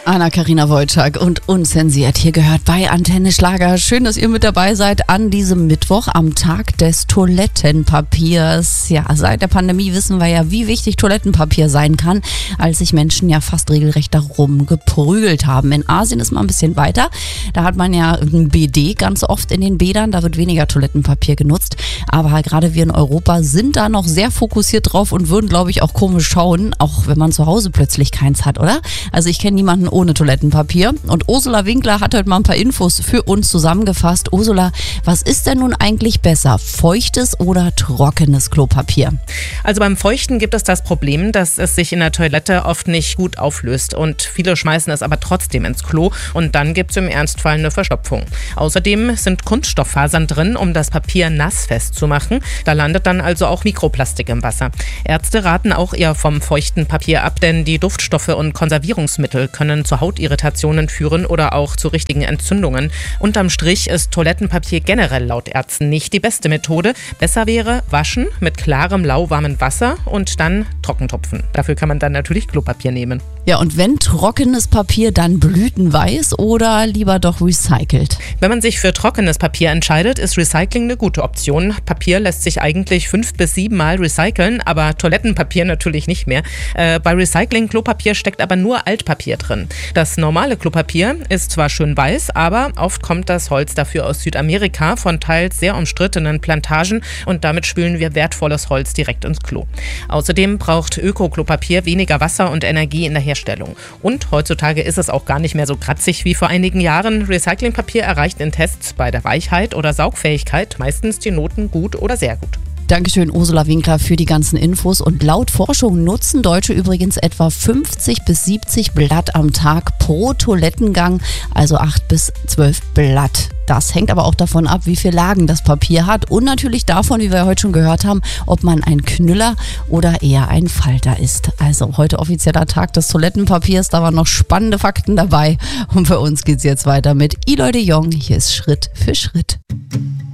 Anna-Karina Wojcik und Unzensiert hier gehört bei Antenne Schlager. Schön, dass ihr mit dabei seid an diesem Mittwoch am Tag des Toilettenpapiers. Ja, seit der Pandemie wissen wir ja, wie wichtig Toilettenpapier sein kann, als sich Menschen ja fast regelrecht darum geprügelt haben. In Asien ist man ein bisschen weiter. Da hat man ja ein BD ganz oft in den Bädern. Da wird weniger Toilettenpapier genutzt. Aber gerade wir in Europa sind da noch sehr fokussiert drauf und würden, glaube ich, auch komisch schauen, auch wenn man zu Hause plötzlich keins hat, oder? Also ich kenne niemanden ohne Toilettenpapier. Und Ursula Winkler hat heute mal ein paar Infos für uns zusammengefasst. Ursula, was ist denn nun eigentlich besser? Feuchtes oder trockenes Klopapier? Also beim Feuchten gibt es das Problem, dass es sich in der Toilette oft nicht gut auflöst und viele schmeißen es aber trotzdem ins Klo und dann gibt es im Ernstfall eine Verstopfung. Außerdem sind Kunststofffasern drin, um das Papier nassfest zu machen. Da landet dann also auch Mikroplastik im Wasser. Ärzte raten auch eher vom feuchten Papier ab, denn die Duftstoffe und Konservierungsmittel können zu Hautirritationen führen oder auch zu richtigen Entzündungen. Unterm Strich ist Toilettenpapier generell laut Ärzten nicht die beste Methode. Besser wäre waschen mit klarem, lauwarmem Wasser und dann trockentupfen. Dafür kann man dann natürlich Klopapier nehmen. Ja, und wenn trockenes Papier, dann blütenweiß oder lieber doch recycelt? Wenn man sich für trockenes Papier entscheidet, ist Recycling eine gute Option. Papier lässt sich eigentlich 5 bis 7 Mal recyceln, aber Toilettenpapier natürlich nicht mehr. Bei Recycling-Klopapier steckt aber nur Altpapier drin. Das normale Klopapier ist zwar schön weiß, aber oft kommt das Holz dafür aus Südamerika von teils sehr umstrittenen Plantagen und damit spülen wir wertvolles Holz direkt ins Klo. Außerdem braucht Öko-Klopapier weniger Wasser und Energie in der Herstellung. Und heutzutage ist es auch gar nicht mehr so kratzig wie vor einigen Jahren. Recyclingpapier erreicht in Tests bei der Weichheit oder Saugfähigkeit meistens die Noten gut oder sehr gut. Dankeschön, Ursula Winkler, für die ganzen Infos. Und laut Forschung nutzen Deutsche übrigens etwa 50 bis 70 Blatt am Tag pro Toilettengang, also 8 bis 12 Blatt. Das hängt aber auch davon ab, wie viele Lagen das Papier hat und natürlich davon, wie wir heute schon gehört haben, ob man ein Knüller oder eher ein Falter ist. Also heute offizieller Tag des Toilettenpapiers, da waren noch spannende Fakten dabei. Und für uns geht's jetzt weiter mit Eloy de Jong. Hier ist Schritt für Schritt.